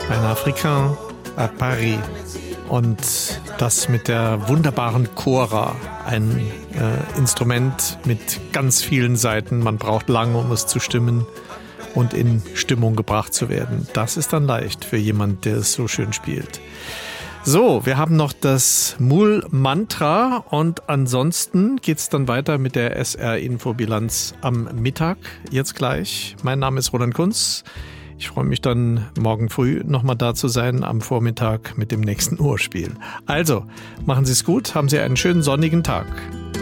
ein Africain à Paris. Und das mit der wunderbaren Kora, ein Instrument mit ganz vielen Saiten. Man braucht lange, um es zu stimmen und in Stimmung gebracht zu werden. Das ist dann leicht für jemand, der es so schön spielt. So, wir haben noch das Moule-Mantra und ansonsten geht's dann weiter mit der SR-Infobilanz am Mittag, jetzt gleich. Mein Name ist Roland Kunz. Ich freue mich dann morgen früh nochmal da zu sein am Vormittag mit dem nächsten Urspiel. Also, machen Sie es gut, haben Sie einen schönen sonnigen Tag.